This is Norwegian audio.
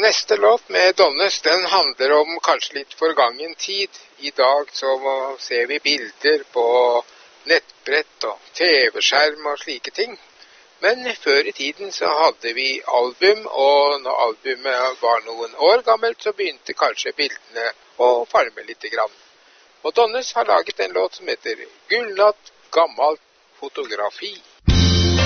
neste låt med Donnes, den handler om kanskje litt forgangen tid. I dag så ser vi bilder på nettbrett og TV-skjerm og slike ting. Men før i tiden så hadde vi album, og når albumet var noen år gammelt, så begynte kanskje bildene å falme litt grann. Og Donnes har laget en låt som heter Gullnatt gammalt fotografi.